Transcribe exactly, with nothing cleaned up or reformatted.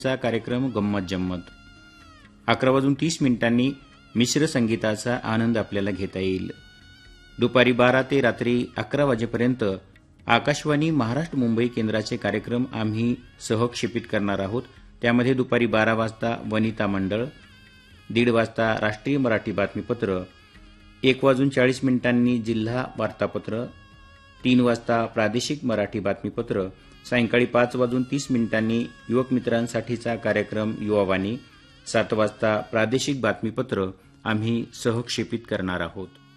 चा कार्यक्रम गंमत जम्मत. अकरा वाजून तीस मिनिटांनी मिश्र संगीताचा आनंद आपल्याला घेता येईल. दुपारी बारा ते रात्री अकरा वाजेपर्यंत आकाशवाणी महाराष्ट्र मुंबई केंद्राचे कार्यक्रम आम्ही सहक्षेपित करणार आहोत. त्यामध्ये दुपारी बारा वाजता वनिता मंडळ, दीड वाजता राष्ट्रीय मराठी बातमीपत्र, एक वाजून चाळीस मिनिटांनी जिल्हा वार्तापत्र, तीन वाजता प्रादेशिक मराठी बातमीपत्र, सायंकाळी पाच वाजून तीस मिनिटांनी युवक मित्रांसाठीचा कार्यक्रम युवावाणी, सात वाजता प्रादेशिक बातमीपत्र आम्ही सहक्षेपित करणार आहोत.